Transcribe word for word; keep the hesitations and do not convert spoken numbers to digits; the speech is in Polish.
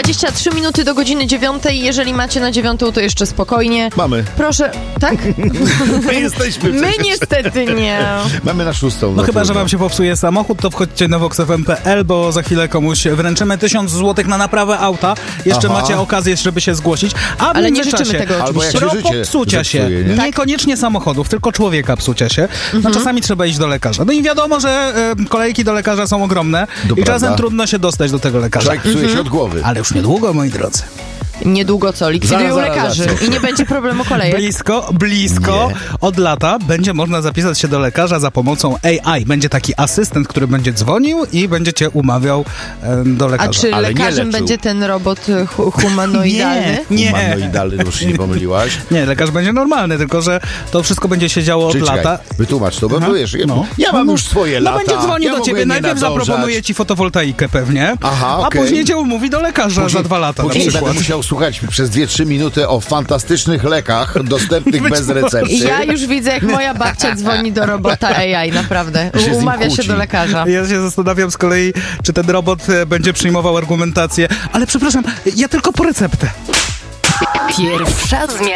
dwadzieścia trzy minuty do godziny dziewiątej. Jeżeli macie na dziewiątą, to jeszcze spokojnie. Mamy. Proszę, tak? My jesteśmy My przecież. niestety nie. Mamy na szóstą. No no chyba, że trudno. wam się popsuje samochód, to wchodźcie na vox f m kropka p l, bo za chwilę komuś wręczymy tysiąc złotych na naprawę auta. Jeszcze Aha. macie okazję, żeby się zgłosić. A w Ale nie międzyczasie, życzymy tego Albo jak oczywiście. się propos życie psucia się, zepsuje, nie? niekoniecznie samochodów, tylko człowieka psucia się, no czasami trzeba iść do lekarza. No i wiadomo, że e, kolejki do lekarza są ogromne To i prawda. czasem trudno się dostać do tego lekarza. Człowiek psuje się od głowy. Ale już niedługo, moi drodzy. Niedługo co? Likwidują Zaraz, zaraz, lekarzy zaraz. i nie będzie problemu kolejek. Blisko, blisko. Nie. Od lata będzie można zapisać się do lekarza za pomocą A I. Będzie taki asystent, który będzie dzwonił i będzie cię umawiał e, do A lekarza. czy Ale nie lekarzem leczył. będzie ten robot y, hu- humanoidalny? Nie. Humanoidalny, to już się nie pomyliłaś. Nie, lekarz będzie normalny, tylko że to wszystko będzie się działo od Czyli czekaj, lata. wytłumacz to, bo Aha. wiesz, ja, No. ja mam już swoje No lata. będzie dzwonił ja do mogę ciebie, nie najpierw nadążać. zaproponuje ci fotowoltaikę pewnie, Aha, a okej. później cię umówi do lekarza za dwa lata na Później przykład. będę musiał słuchać przez dwie trzy minuty o fantastycznych lekach dostępnych Być bez może. recepty. I ja już widzę, jak moja babcia dzwoni do robota A I, naprawdę. Się z nim Umawia się kłóci. do lekarza. Ja się zastanawiam z kolei, czy ten robot e, będzie przyjmował argumentację, ale przepraszam, ja tylko po receptę. Pierwsza zmiana.